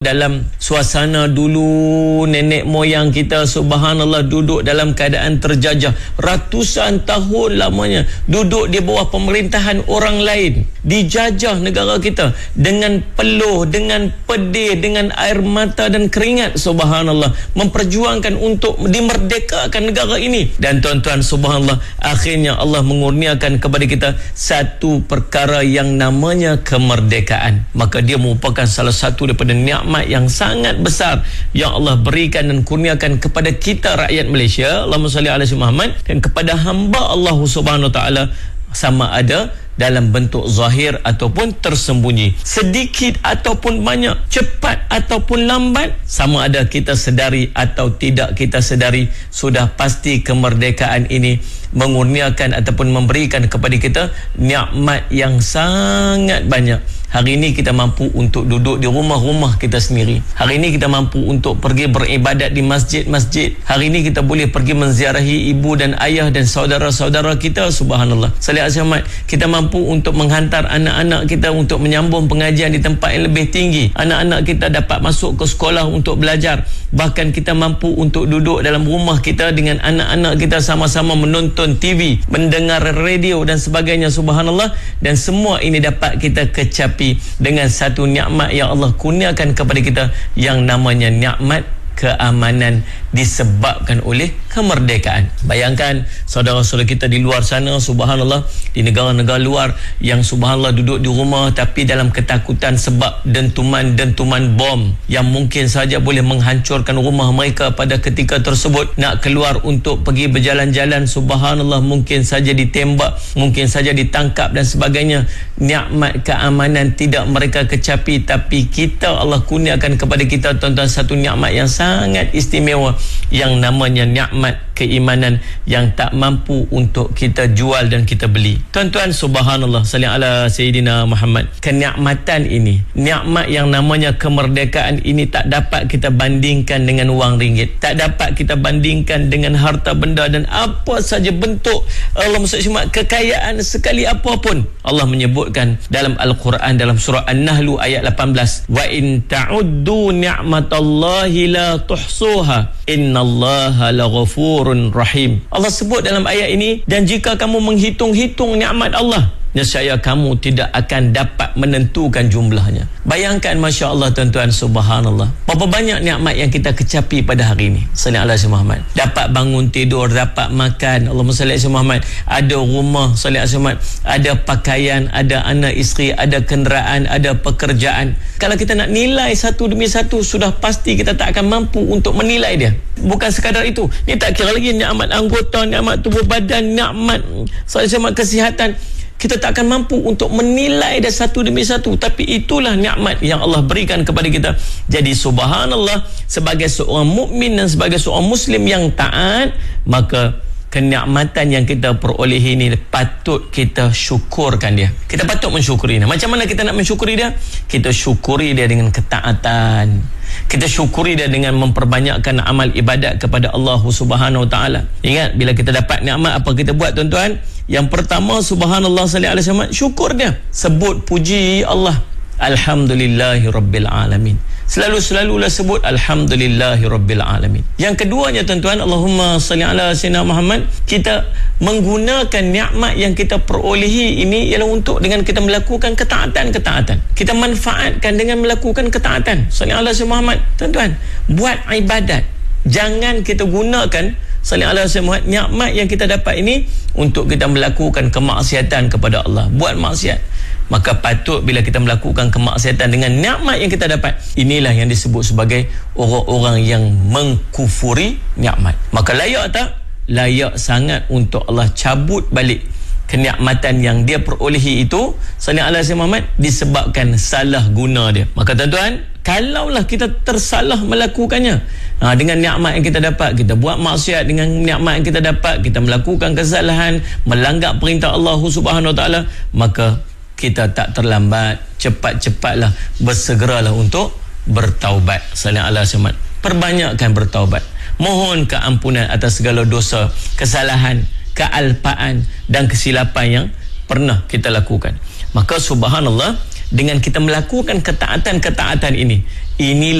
Dalam suasana dulu nenek moyang kita subhanallah duduk dalam keadaan terjajah ratusan tahun lamanya, duduk di bawah pemerintahan orang lain, dijajah negara kita dengan peluh, dengan pedih, dengan air mata dan keringat subhanallah, memperjuangkan untuk dimerdekakan negara ini. Dan tuan-tuan subhanallah, akhirnya Allah mengurniakan kepada kita satu perkara yang namanya kemerdekaan. Maka dia merupakan salah satu daripada nikmat yang sangat besar yang Allah berikan dan kurniakan kepada kita rakyat Malaysia. Allahumma salli ala Muhammad. Dan kepada hamba Allah Subhanahu wa taala, sama ada dalam bentuk zahir ataupun tersembunyi, sedikit ataupun banyak, cepat ataupun lambat, sama ada kita sedari atau tidak kita sedari, sudah pasti kemerdekaan ini mengurniakan ataupun memberikan kepada kita nikmat yang sangat banyak. Hari ini kita mampu untuk duduk di rumah-rumah kita sendiri. Hari ini kita mampu untuk pergi beribadat di masjid-masjid. Hari ini kita boleh pergi menziarahi ibu dan ayah dan saudara-saudara kita subhanallah. Salih Ahmad, kita mampu untuk menghantar anak-anak kita untuk menyambung pengajian di tempat yang lebih tinggi. Anak-anak kita dapat masuk ke sekolah untuk belajar. Bahkan kita mampu untuk duduk dalam rumah kita dengan anak-anak kita sama-sama menonton TV, mendengar radio dan sebagainya subhanallah. Dan semua ini dapat kita kecapi dengan satu nikmat yang Allah kurniakan kepada kita yang namanya nikmat keamanan disebabkan oleh kemerdekaan. Bayangkan saudara-saudara kita di luar sana subhanallah, di negara-negara luar yang subhanallah duduk di rumah tapi dalam ketakutan sebab dentuman bom yang mungkin saja boleh menghancurkan rumah mereka pada ketika tersebut. Nak keluar untuk pergi berjalan-jalan subhanallah, mungkin saja ditembak, mungkin saja ditangkap dan sebagainya. Nikmat keamanan tidak mereka kecapi, tapi kita Allah kurniakan kepada kita tuan-tuan satu nikmat yang sangat istimewa yang namanya nikmat keimanan yang tak mampu untuk kita jual dan kita beli. Tuan-tuan subhanallah, salli ala Sayyidina Muhammad. Kenikmatan ini, nikmat yang namanya kemerdekaan ini tak dapat kita bandingkan dengan wang ringgit, tak dapat kita bandingkan dengan harta benda dan apa saja bentuk Allah SWT kekayaan sekali apapun. Allah menyebutkan dalam Al-Quran dalam surah An-Nahl ayat 18, wa in ta'uddu ni'matallahi la tuhsuha innallaha laghafurun rahim. Allah sebut dalam ayat ini, dan jika kamu menghitung-hitung nikmat Allah, nescaya kamu tidak akan dapat menentukan jumlahnya. Bayangkan Masya Allah tuan-tuan subhanallah, berapa banyak nikmat yang kita kecapi pada hari ini. Sallallahu alaihi Muhammad. Dapat bangun tidur, dapat makan, Allahumma salli ala Muhammad, ada rumah, sallallahu alaihi Muhammad, ada pakaian, ada anak isteri, ada kenderaan, ada pekerjaan. Kalau kita nak nilai satu demi satu, sudah pasti kita tak akan mampu untuk menilai dia. Bukan sekadar itu, ni tak kira lagi nikmat anggota, nikmat tubuh badan, nikmat sallallahu alaihi Muhammad kesihatan. Kita tak akan mampu untuk menilai dah satu demi satu, tapi itulah nikmat yang Allah berikan kepada kita. Jadi subhanallah, sebagai seorang mukmin dan sebagai seorang muslim yang taat, maka kenikmatan yang kita perolehi ini patut kita syukurkan dia. Kita patut mensyukuri dia. Macam mana kita nak mensyukuri dia? Kita syukuri dia dengan ketaatan. Kita syukuri dia dengan memperbanyakkan amal ibadat kepada Allah Subhanahu Wa Taala. Ingat, bila kita dapat nikmat, apa kita buat tuan-tuan? Yang pertama subhanallah sallallahu alaihi wasallam, syukur dia. Sebut puji Allah. Alhamdulillahi rabbil alamin. Selalulah sebut alhamdulillahi rabbil alamin. Yang keduanya tuan-tuan, Allahumma salli ala sayyidina Muhammad, kita menggunakan nikmat yang kita perolehi ini ialah untuk dengan kita melakukan ketaatan. Kita manfaatkan dengan melakukan ketaatan. Salli ala sayyidina Muhammad. Tuan-tuan, buat ibadat. Jangan kita gunakan sallallahu alaihi wasallam nikmat yang kita dapat ini untuk kita melakukan kemaksiatan kepada Allah, buat maksiat. Maka patut bila kita melakukan kemaksiatan dengan nikmat yang kita dapat, inilah yang disebut sebagai orang-orang yang mengkufuri nikmat. Maka layak tak? Layak sangat untuk Allah cabut balik kenikmatan yang dia perolehi itu sallallahu alaihi wasallam disebabkan salah guna dia. Maka tuan-tuan, kalaulah kita tersalah melakukannya, dengan nikmat yang kita dapat, kita buat maksiat, dengan nikmat yang kita dapat, kita melakukan kesalahan, melanggar perintah Allah Subhanahu Wa Taala, maka kita tak terlambat, cepat-cepatlah bersegeralah untuk bertaubat. Sallallahu alaihi wasallam. Perbanyakkan bertaubat. Mohon keampunan atas segala dosa, kesalahan, kealpaan dan kesilapan yang pernah kita lakukan. Maka subhanallah, dengan kita melakukan ketaatan-ketaatan ini Inilah